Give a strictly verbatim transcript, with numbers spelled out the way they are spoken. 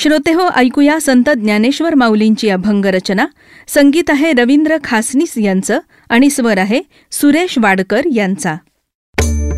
श्रोतेहो, ऐकूया संत ज्ञानेश्वर माऊलींची अभंग रचना. संगीत आहे रवींद्र खासनीस यांचं आणि स्वर आहे सुरेश वाडकर यांचा.